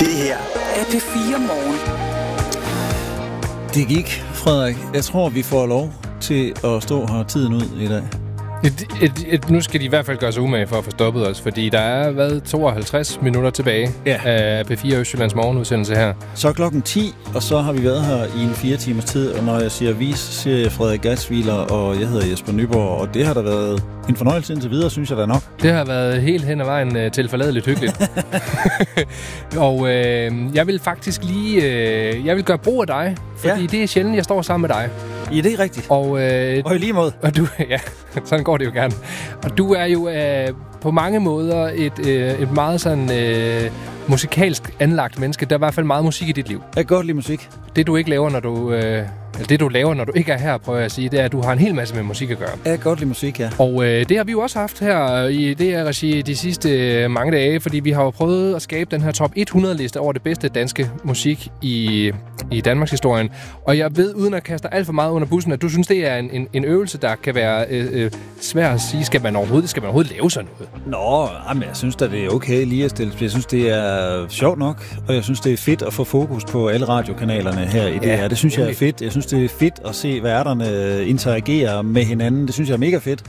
Det her er P4 Morgen. Det gik, Frederik. Jeg tror, vi får lov til at stå her tiden ud i dag. Nu skal de i hvert fald gøre sig umage for at få stoppet os, fordi der er været 52 minutter tilbage af P4 Østjyllands morgenudsendelse her. Så klokken 10, og så har vi været her i en 4 timers tid, og når jeg siger vi, så siger jeg Frederik Gadsviler, og jeg hedder Jesper Nyborg, og det har der været en fornøjelse indtil videre, synes jeg da nok. Det har været helt hen ad vejen tilforladeligt hyggeligt. Og jeg vil faktisk lige jeg vil gøre brug af dig, fordi det er sjældent, jeg står sammen med dig. Ja, det er rigtigt. Og i lige måde. Og du, ja, sådan går det jo gerne. Og du er jo på mange måder et meget sådan musikalsk anlagt menneske. Der er i hvert fald meget musik i dit liv. Jeg kan godt lide musik. Det du ikke laver, når du det du laver, når du ikke er her, prøver jeg at sige, det er, at du har en hel masse med musik at gøre. Jeg kan godt lide musik, ja. Og det har vi jo også haft her i det her regi de sidste mange dage, fordi vi har jo prøvet at skabe den her top 100-liste over det bedste danske musik i Danmarks historien. Og jeg ved, uden at kaste alt for meget under bussen, at du synes, det er en øvelse, der kan være svær at sige. Skal man overhovedet lave sådan noget? Nå, jamen, jeg synes da, det er okay lige at stille. Jeg synes, det er sjovt nok, og jeg synes, det er fedt at få fokus på alle radiokanalerne her i det her. Det synes jeg er fedt. Jeg synes, det er fedt at se værterne interagere med hinanden. Det synes jeg er mega fedt.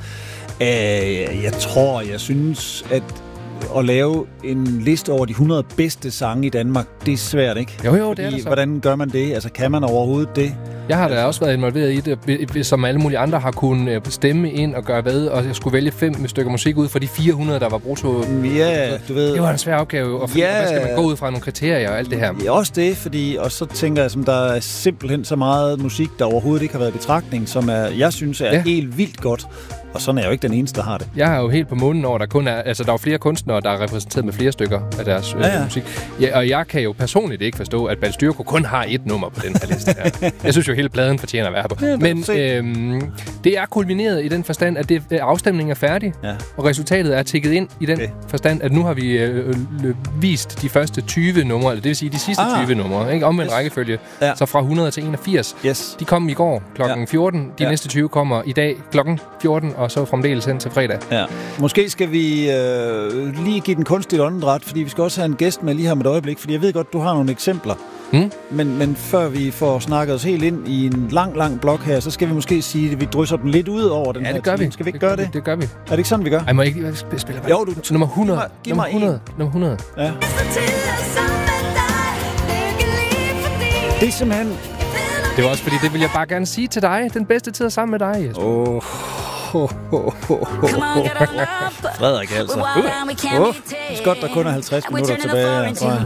Jeg synes, at lave en liste over de 100 bedste sange i Danmark, det er svært, ikke? Jo, det er det så. Hvordan gør man det? Altså, kan man overhovedet det? Jeg har da også været involveret i det, som alle mulige andre har kunnet stemme ind og gøre ved, og jeg skulle vælge 5 stykker musik ud fra de 400, der var brutto. Ja, du ved. Det var en svær opgave, og hvad skal man gå ud fra nogle kriterier og alt det her? Ja, også det, og så tænker jeg, som der er simpelthen så meget musik, der overhovedet ikke har været i betragtning, som jeg synes er helt vildt godt. Og sådan er jeg jo ikke den eneste, der har det. Jeg er jo helt på månen over, der er flere kunstnere, der er repræsenteret med flere stykker af deres musik. Ja, og jeg kan jo personligt ikke forstå, at Balstyrko kun har ét nummer på den her liste her. Jeg synes jo, hele pladen fortjener at være på. Ja, men det er kulmineret i den forstand, at afstemningen er færdig, og resultatet er tikket ind i den forstand, at nu har vi vist de første 20 numre, eller det vil sige de sidste 20 numre, ikke? Omvendt rækkefølge, så fra 100 til 81. Yes. De kom i går klokken 14, de næste 20 kommer i dag klokken 14, og så fremdeles hen til fredag. Ja. Måske skal vi lige give den kunstige åndedræt, fordi vi skal også have en gæst med lige her med et øjeblik, fordi jeg ved godt, du har nogle eksempler. Men før vi får snakket os helt ind i en lang blok her, så skal vi måske sige, at vi drysser den lidt ud over den her det gør tid. vi. Skal vi ikke gøre det? Det gør vi. Er det ikke sådan, vi gør? Ej, må jeg ikke spille bare? Jo, du. Nummer 100. Giv mig nummer 100. Ja. Det er simpelthen... Det var også fordi, det vil jeg bare gerne sige til dig. Den bedste tid sammen med dig, Jesper. Frederik, altså. Det er godt, der kun er 50 minutter tilbage, tror jeg.